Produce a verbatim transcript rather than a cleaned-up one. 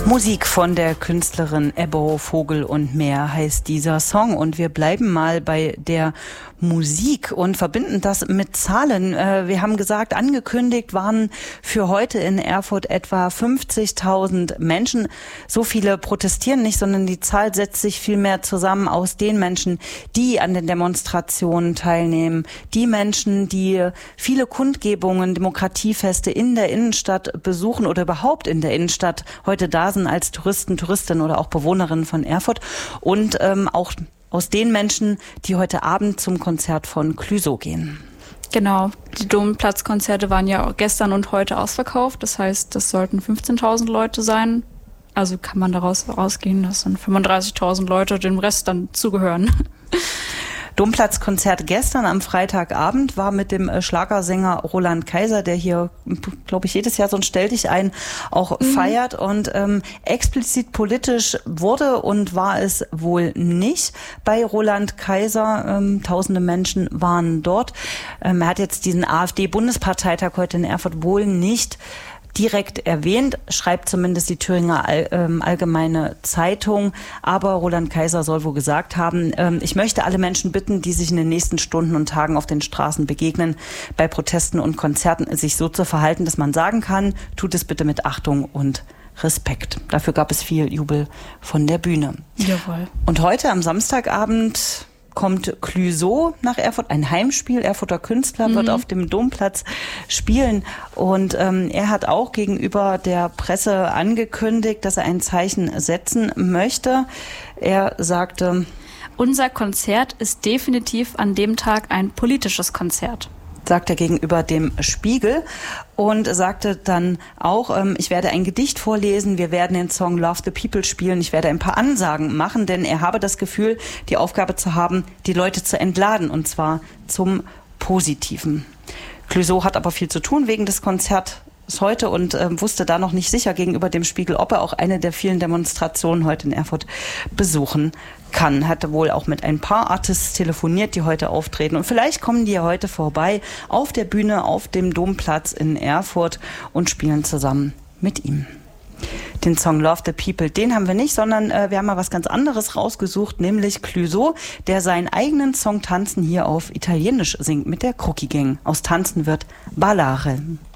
Musik von der Künstlerin Ebbo Vogel und mehr heißt dieser Song. Und wir bleiben mal bei der Musik und verbinden das mit Zahlen. Wir haben gesagt, angekündigt waren für heute in Erfurt etwa fünfzigtausend Menschen. So viele protestieren nicht, sondern die Zahl setzt sich vielmehr zusammen aus den Menschen, die an den Demonstrationen teilnehmen. Die Menschen, die viele Kundgebungen, Demokratiefeste in der Innenstadt besuchen oder überhaupt in der Innenstadt heute da sind als Touristen, Touristinnen oder auch Bewohnerinnen von Erfurt. Und ähm, auch aus den Menschen, die heute Abend zum Konzert von Clouseau gehen. Genau, die Domplatzkonzerte waren ja gestern und heute ausverkauft. Das heißt, das sollten fünfzehntausend Leute sein. Also kann man daraus ausgehen, dass dann fünfunddreißigtausend Leute dem Rest dann zugehören. Domplatzkonzert gestern am Freitagabend war mit dem Schlagersänger Roland Kaiser, der hier, glaube ich, jedes Jahr so ein Stell dich ein auch mhm. feiert. Und ähm, explizit politisch wurde und war es wohl nicht bei Roland Kaiser. Ähm, tausende Menschen waren dort. Ähm, er hat jetzt diesen AfD-Bundesparteitag heute in Erfurt wohl nicht direkt erwähnt, schreibt zumindest die Thüringer All, ähm, Allgemeine Zeitung. Aber Roland Kaiser soll wohl gesagt haben, ähm, ich möchte alle Menschen bitten, die sich in den nächsten Stunden und Tagen auf den Straßen begegnen, bei Protesten und Konzerten sich so zu verhalten, dass man sagen kann, tut es bitte mit Achtung und Respekt. Dafür gab es viel Jubel von der Bühne. Jawohl. Und heute am Samstagabend kommt Clouseau nach Erfurt, ein Heimspiel. Erfurter Künstler mhm. wird auf dem Domplatz spielen. Und ähm, er hat auch gegenüber der Presse angekündigt, dass er ein Zeichen setzen möchte. Er sagte: Unser Konzert ist definitiv an dem Tag ein politisches Konzert, sagt er gegenüber dem Spiegel und sagte dann auch, ähm, ich werde ein Gedicht vorlesen, wir werden den Song Love the People spielen, ich werde ein paar Ansagen machen, denn er habe das Gefühl, die Aufgabe zu haben, die Leute zu entladen, und zwar zum Positiven. Clouseau hat aber viel zu tun wegen des Konzerts heute und äh, wusste da noch nicht sicher gegenüber dem Spiegel, ob er auch eine der vielen Demonstrationen heute in Erfurt besuchen kann. Hatte wohl auch mit ein paar Artists telefoniert, die heute auftreten. Und vielleicht kommen die ja heute vorbei auf der Bühne auf dem Domplatz in Erfurt und spielen zusammen mit ihm. Den Song Love the People, den haben wir nicht, sondern äh, wir haben mal was ganz anderes rausgesucht, nämlich Clouseau, der seinen eigenen Song Tanzen hier auf Italienisch singt mit der Crookie Gang. Aus Tanzen wird Ballare.